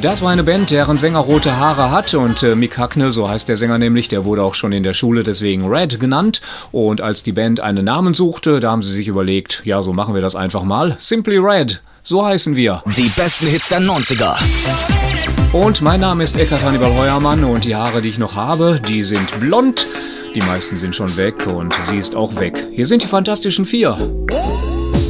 Das war eine Band, deren Sänger rote Haare hat und Mick Hucknall, so heißt der Sänger nämlich, der wurde auch schon in der Schule deswegen Red genannt. Und als die Band einen Namen suchte, da haben sie sich überlegt, ja, so machen wir das einfach mal. Simply Red, so heißen wir. Die besten Hits der 90er. Und mein Name ist Eckhard Hannibal Heuermann und die Haare, die ich noch habe, die sind blond. Die meisten sind schon weg und sie ist auch weg. Hier sind die Fantastischen Vier.